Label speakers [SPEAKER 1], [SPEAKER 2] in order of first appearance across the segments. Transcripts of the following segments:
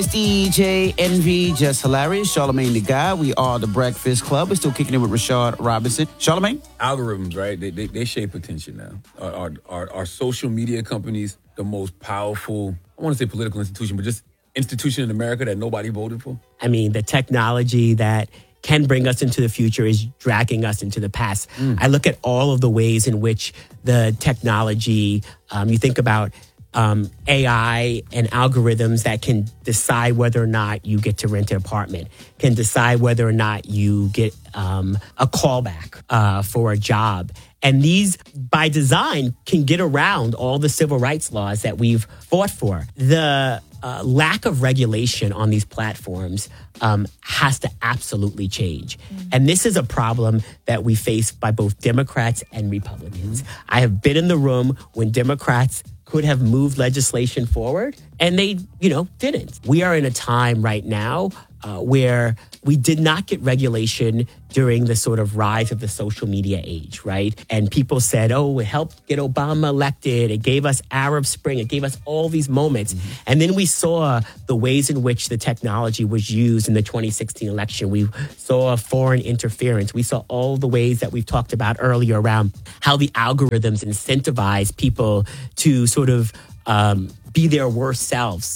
[SPEAKER 1] It's DJ Envy, Just Hilarious, Charlamagne the Guy. We are the Breakfast Club. We're still kicking it with Rashad Robinson. Charlamagne?
[SPEAKER 2] Algorithms, right? They shape attention now. Are social media companies the most powerful, I want to say political institution, but just institution in America that nobody voted for?
[SPEAKER 3] I mean, the technology that can bring us into the future is dragging us into the past. I look at all of the ways in which the technology, you think about AI and algorithms that can decide whether or not you get to rent an apartment, can decide whether or not you get a callback for a job. And these, by design, can get around all the civil rights laws that we've fought for. The lack of regulation on these platforms has to absolutely change. And this is a problem that we face by both Democrats and Republicans. I have been in the room when Democrats could have moved legislation forward, and they, didn't. We are in a time right now where we did not get regulation during the sort of rise of the social media age, right? And people said, oh, it helped get Obama elected. It gave us Arab Spring. It gave us all these moments. And then we saw the ways in which the technology was used in the 2016 election. We saw foreign interference. We saw all the ways that we've talked about earlier around how the algorithms incentivize people to sort of be their worst selves.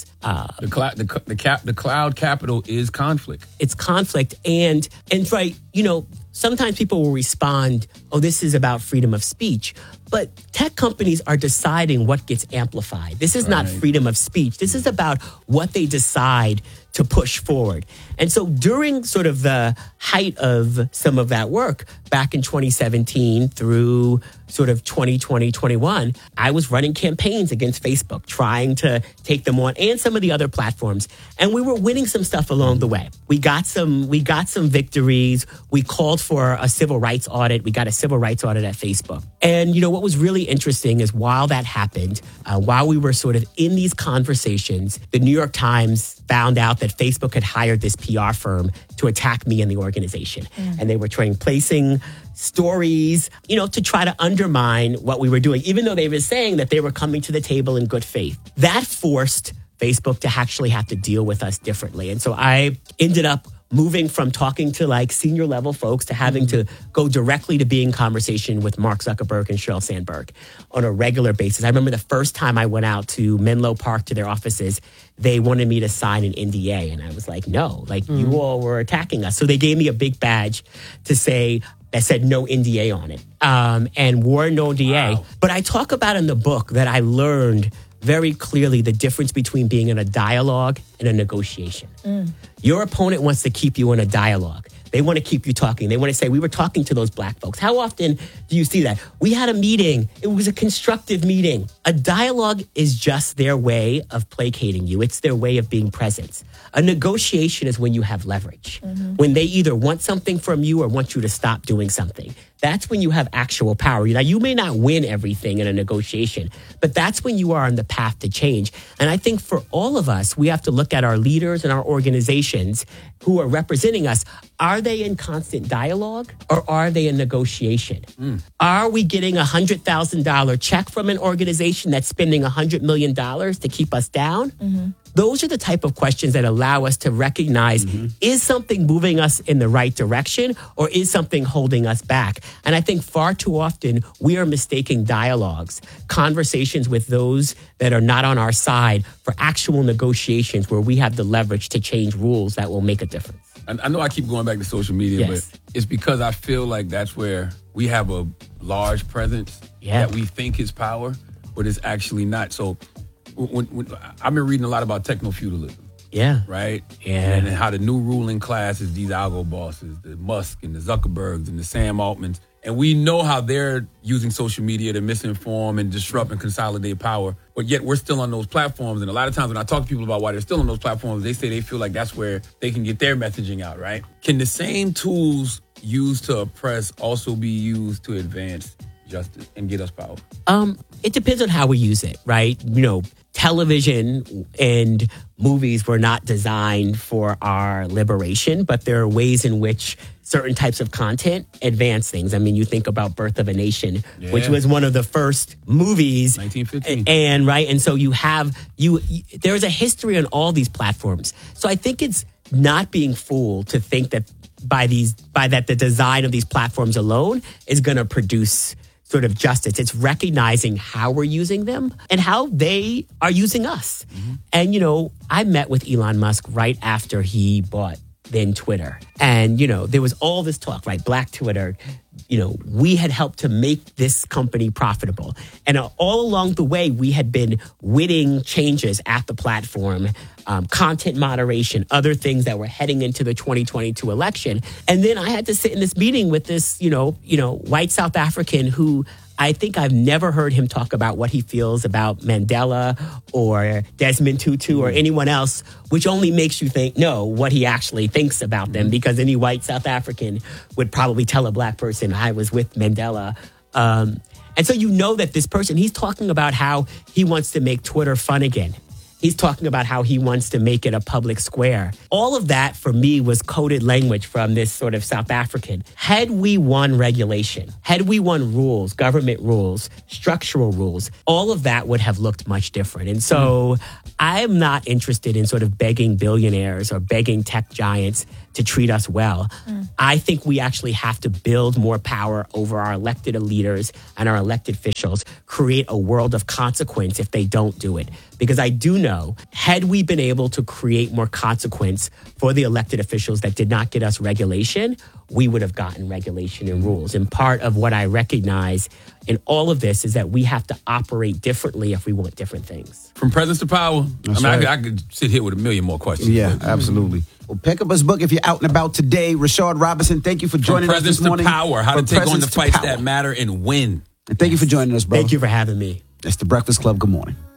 [SPEAKER 2] The cloud capital is conflict.
[SPEAKER 3] It's conflict. And right, sometimes people will respond, oh, this is about freedom of speech. But tech companies are deciding what gets amplified. This is not freedom of speech. This is about what they decide to push forward. And so during sort of the height of some of that work back in 2017 through sort of 2020, 21, I was running campaigns against Facebook, trying to take them on and some of the other platforms. And we were winning some stuff along the way. We got some victories. We called for a civil rights audit. We got a civil rights audit at Facebook. And, what was really interesting is while that happened, while we were sort of in these conversations, the New York Times found out that Facebook had hired this PR firm to attack me and the organization. And they were placing stories, to try to undermine what we were doing, even though they were saying that they were coming to the table in good faith. That forced Facebook to actually have to deal with us differently. And so I ended up moving from talking to senior level folks to having to go directly to being in conversation with Mark Zuckerberg and Sheryl Sandberg on a regular basis. I remember the first time I went out to Menlo Park to their offices, they wanted me to sign an NDA. And I was like, no, you all were attacking us. So they gave me a big badge to say, that said no NDA on it, and wore no NDA. Wow. But I talk about in the book that I learned very clearly the difference between being in a dialogue and a negotiation. Your opponent wants to keep you in a dialogue. They want to keep you talking. They want to say, we were talking to those black folks. How often do you see that? We had a meeting. It was a constructive meeting. A dialogue is just their way of placating you. It's their way of being present. A negotiation is when you have leverage. When they either want something from you or want you to stop doing something. That's when you have actual power. Now, you may not win everything in a negotiation, but that's when you are on the path to change. And I think for all of us, we have to look at our leaders and our organizations who are representing us. Are they in constant dialogue or are they in negotiation? Are we getting a $100,000 check from an organization that's spending $100 million to keep us down? Those are the type of questions that allow us to recognize, is something moving us in the right direction or is something holding us back? And I think far too often we are mistaking dialogues, conversations with those that are not on our side for actual negotiations where we have the leverage to change rules that will make a difference.
[SPEAKER 2] I know I keep going back to social media, but it's because I feel like that's where we have a large presence that we think is power, but it's actually not. So when I've been reading a lot about techno-feudalism.
[SPEAKER 3] Yeah.
[SPEAKER 2] Right?
[SPEAKER 3] Yeah.
[SPEAKER 2] And how the new ruling class is these algo bosses, the Musk and the Zuckerbergs and the Sam Altmans. And we know how they're using social media to misinform and disrupt and consolidate power. But yet we're still on those platforms. And a lot of times when I talk to people about why they're still on those platforms, they say they feel like that's where they can get their messaging out, right? Can the same tools used to oppress also be used to advance justice and get us power?
[SPEAKER 3] It depends on how we use it, right? Television and movies were not designed for our liberation, but there are ways in which certain types of content advance things. I mean, you think about Birth of a Nation, which was one of the first movies.
[SPEAKER 2] 1915.
[SPEAKER 3] And so there's a history on all these platforms. So I think it's not being fooled to think that by the design of these platforms alone is going to produce sort of justice. It's recognizing how we're using them and how they are using us. Mm-hmm. And, I met with Elon Musk right after he bought then Twitter. And, there was all this talk, right? Black Twitter. We had helped to make this company profitable. And all along the way, we had been winning changes at the platform, content moderation, other things that were heading into the 2022 election. And then I had to sit in this meeting with this, white South African who I think I've never heard him talk about what he feels about Mandela or Desmond Tutu or anyone else, which only makes you know what he actually thinks about them, because any white South African would probably tell a black person, I was with Mandela. And so that this person, he's talking about how he wants to make Twitter fun again. He's talking about how he wants to make it a public square. All of that, for me, was coded language from this sort of South African. Had we won regulation, had we won rules, government rules, structural rules, all of that would have looked much different. And so I'm not interested in sort of begging billionaires or begging tech giants to treat us well. I think we actually have to build more power over our elected leaders and our elected officials, create a world of consequence if they don't do it. Because I do know, had we been able to create more consequence for the elected officials that did not get us regulation, we would have gotten regulation and rules. And part of what I recognize in all of this is that we have to operate differently if we want different things.
[SPEAKER 2] From presence to power.
[SPEAKER 1] Right.
[SPEAKER 2] I could sit here with a million more questions.
[SPEAKER 1] Yeah, absolutely. Well, pick up his book if you're out and about today. Rashard Robinson, thank you for joining us this morning.
[SPEAKER 2] From presence to power, how to take on the fights that matter and win.
[SPEAKER 1] And thank you for joining us, bro.
[SPEAKER 3] Thank you for having me.
[SPEAKER 1] It's The Breakfast Club. Good morning.